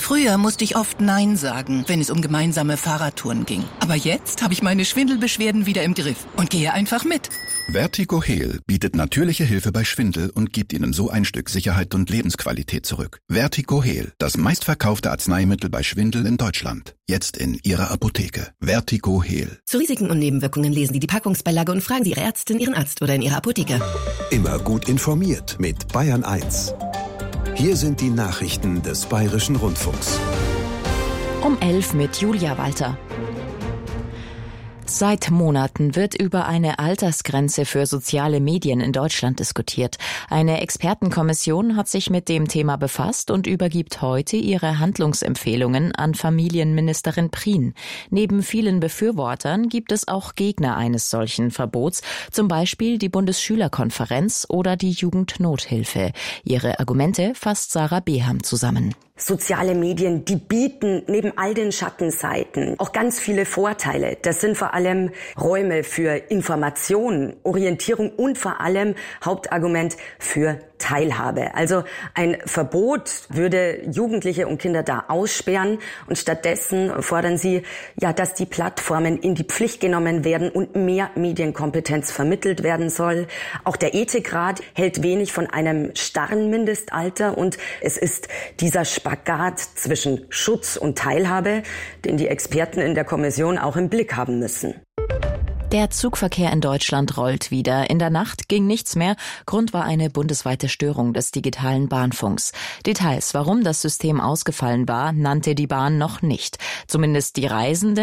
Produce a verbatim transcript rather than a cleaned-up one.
Früher musste ich oft Nein sagen, wenn es um gemeinsame Fahrradtouren ging. Aber jetzt habe ich meine Schwindelbeschwerden wieder im Griff und gehe einfach mit. Vertigo Heal bietet natürliche Hilfe bei Schwindel und gibt Ihnen so ein Stück Sicherheit und Lebensqualität zurück. Vertigo Heal, das meistverkaufte Arzneimittel bei Schwindel in Deutschland. Jetzt in Ihrer Apotheke. Vertigo Heal. Zu Risiken und Nebenwirkungen lesen Sie die Packungsbeilage und fragen Sie Ihre Ärztin, Ihren Arzt oder in Ihrer Apotheke. Immer gut informiert mit Bayern eins. Hier sind die Nachrichten des Bayerischen Rundfunks. Um elf mit Julia Walter. Seit Monaten wird über eine Altersgrenze für soziale Medien in Deutschland diskutiert. Eine Expertenkommission hat sich mit dem Thema befasst und übergibt heute ihre Handlungsempfehlungen an Familienministerin Prien. Neben vielen Befürwortern gibt es auch Gegner eines solchen Verbots, zum Beispiel die Bundesschülerkonferenz oder die Jugendnothilfe. Ihre Argumente fasst Sarah Beham zusammen. Soziale Medien, die bieten neben all den Schattenseiten auch ganz viele Vorteile. Das sind vor allem Räume für Information, Orientierung und vor allem Hauptargument für Teilhabe. Also ein Verbot würde Jugendliche und Kinder da aussperren und stattdessen fordern sie, ja, dass die Plattformen in die Pflicht genommen werden und mehr Medienkompetenz vermittelt werden soll. Auch der Ethikrat hält wenig von einem starren Mindestalter und es ist dieser Spagat zwischen Schutz und Teilhabe, den die Experten in der Kommission auch im Blick haben müssen. Der Zugverkehr in Deutschland rollt wieder. In der Nacht ging nichts mehr. Grund war eine bundesweite Störung des digitalen Bahnfunks. Details, warum das System ausgefallen war, nannte die Bahn noch nicht. Zumindest die Reisenden